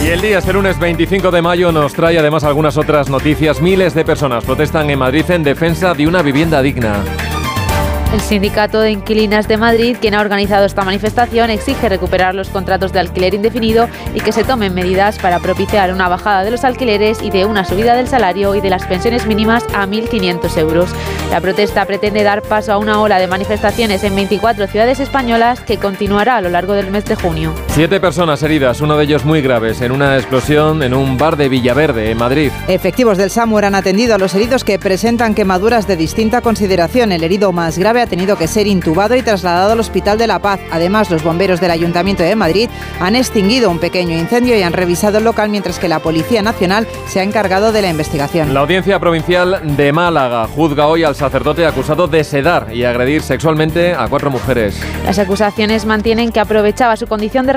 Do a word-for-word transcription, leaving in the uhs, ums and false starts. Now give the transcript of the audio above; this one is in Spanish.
Y el día, este lunes veinticinco de mayo, nos trae además algunas otras noticias. Miles de personas protestan en Madrid en defensa de una vivienda digna. El Sindicato de Inquilinas de Madrid, quien ha organizado esta manifestación, exige recuperar los contratos de alquiler indefinido y que se tomen medidas para propiciar una bajada de los alquileres y de una subida del salario y de las pensiones mínimas a mil quinientos euros. La protesta pretende dar paso a una ola de manifestaciones en veinticuatro ciudades españolas que continuará a lo largo del mes de junio. Siete personas heridas, uno de ellos muy graves, en una explosión en un bar de Villaverde, en Madrid. Efectivos del SAMUR han atendido a los heridos que presentan quemaduras de distinta consideración. El herido más grave ha tenido que ser intubado y trasladado al Hospital de la Paz. Además, los bomberos del Ayuntamiento de Madrid han extinguido un pequeño incendio y han revisado el local, mientras que la Policía Nacional se ha encargado de la investigación. La Audiencia Provincial de Málaga juzga hoy al sacerdote acusado de sedar y agredir sexualmente a cuatro mujeres. Las acusaciones mantienen que aprovechaba su condición de